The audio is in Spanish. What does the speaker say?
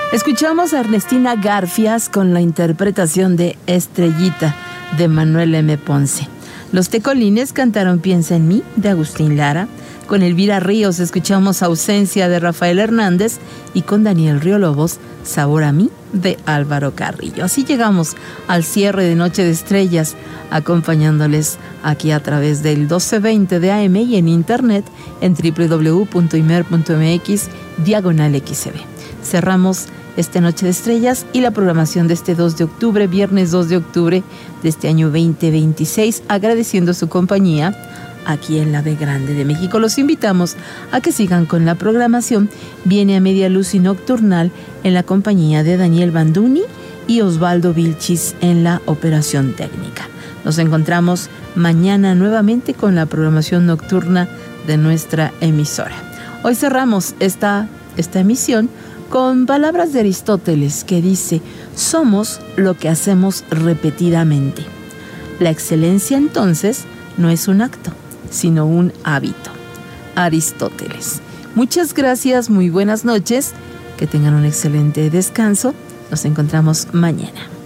Escuchamos a Ernestina Garfias con la interpretación de Estrellita de Manuel M. Ponce. Los Tecolines cantaron Piensa en mí de Agustín Lara. Con Elvira Ríos escuchamos Ausencia de Rafael Hernández y con Daniel Riolobos Sabor a mí de Álvaro Carrillo. Así llegamos al cierre de Noche de Estrellas, acompañándoles aquí a través del 1220 de AM y en internet en www.imer.mx/XCB. Cerramos esta Noche de Estrellas y la programación de este 2 de octubre, viernes 2 de octubre de este año 2026, agradeciendo su compañía aquí en la B Grande de México. Los invitamos a que sigan con la programación. Viene a Media Luz y Nocturnal en la compañía de Daniel Banduni y Osvaldo Vilchis en la operación técnica. Nos encontramos mañana nuevamente con la programación nocturna de nuestra emisora. Hoy cerramos esta emisión con palabras de Aristóteles que dice: somos lo que hacemos repetidamente. La excelencia entonces no es un acto, sino un hábito. Aristóteles. Muchas gracias, muy buenas noches, que tengan un excelente descanso. Nos encontramos mañana.